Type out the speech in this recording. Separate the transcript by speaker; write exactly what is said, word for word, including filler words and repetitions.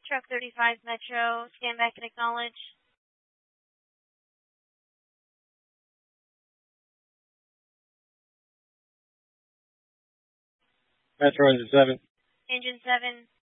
Speaker 1: Truck thirty-five Metro, stand back and acknowledge.
Speaker 2: Metro engine seven.
Speaker 1: Engine seven.